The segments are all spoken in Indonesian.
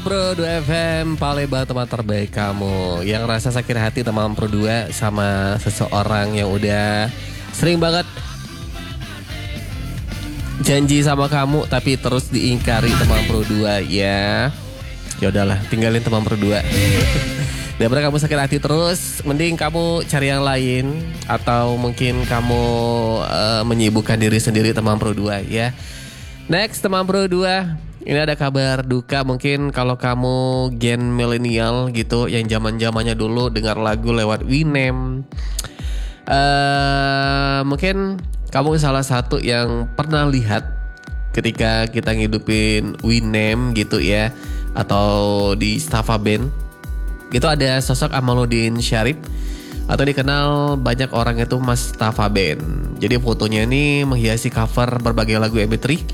Pro 2 FM, Palembang teman terbaik kamu. Yang rasa sakit hati teman Pro 2 sama seseorang yang udah sering banget janji sama kamu tapi terus diingkari teman Pro 2 ya. Ya udahlah, tinggalin teman Pro 2. Daripada kamu sakit hati terus, mending kamu cari yang lain atau mungkin kamu menyibukkan diri sendiri teman Pro 2 ya. Next teman Pro 2. Ini ada kabar duka, mungkin kalau kamu gen milenial gitu yang zaman-zamannya dulu dengar lagu lewat Winem. Mungkin kamu salah satu yang pernah lihat ketika kita ngidupin Winem gitu ya, atau di Staffa Band. Gitu ada sosok Amaluddin Syarif atau dikenal banyak orang itu Mas Staffa Band. Jadi fotonya ini menghiasi cover berbagai lagu MP3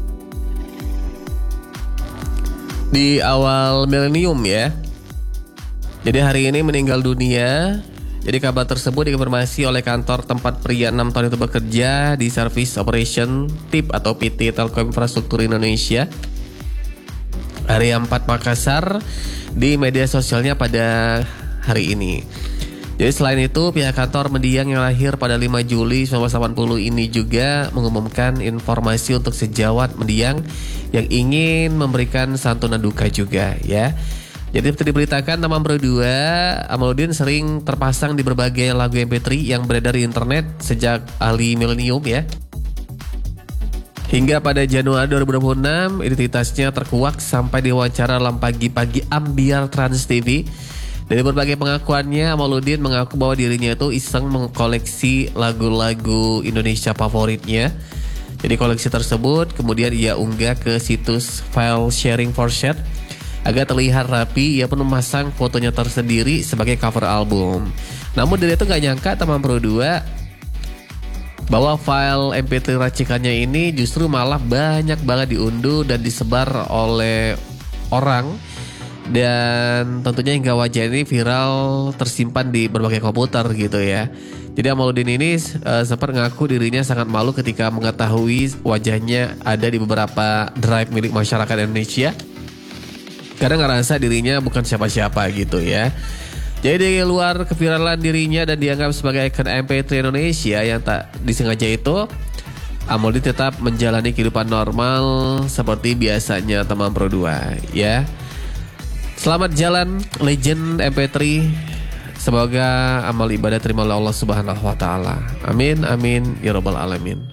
di awal milenium ya. Jadi hari ini meninggal dunia. Jadi kabar tersebut dikonfirmasi oleh kantor tempat pria 6 tahun itu bekerja di Service Operation Tip atau PT Telkom Infrastruktur Indonesia, Area 4 Makassar, di media sosialnya pada hari ini. Jadi selain itu, pihak kantor mendiang yang lahir pada 5 Juli 1980 ini juga mengumumkan informasi untuk sejawat mendiang yang ingin memberikan santunan duka juga ya. Jadi seperti diberitakan nama Pro 2, Amaluddin sering terpasang di berbagai lagu MP3 yang beredar di internet sejak early millennium ya. Hingga pada Januari 2026, identitasnya terkuak sampai diwawancara dalam Pagi-Pagi Ambiar Trans TV. Dari berbagai pengakuannya, Amaluddin mengaku bahwa dirinya itu iseng mengkoleksi lagu-lagu Indonesia favoritnya. Jadi koleksi tersebut kemudian ia unggah ke situs file sharing for share. Agar terlihat rapi, ia pun memasang fotonya tersendiri sebagai cover album. Namun dia itu gak nyangka teman Pro 2 bahwa file MP3 racikannya ini justru malah banyak banget diunduh dan disebar oleh orang. Dan tentunya hingga wajah ini viral tersimpan di berbagai komputer gitu ya. Jadi Amaluddin ini sempat mengaku dirinya sangat malu ketika mengetahui wajahnya ada di beberapa drive milik masyarakat Indonesia. Karena ngerasa dirinya bukan siapa-siapa gitu ya. Jadi di luar keviralan dirinya dan dianggap sebagai ikon MP3 Indonesia yang tak disengaja itu, Amaluddin tetap menjalani kehidupan normal seperti biasanya teman Pro 2 ya. Selamat jalan legend MP3. Semoga amal ibadah terima oleh Allah Subhanahu wa taala. Amin amin ya rabbal alamin.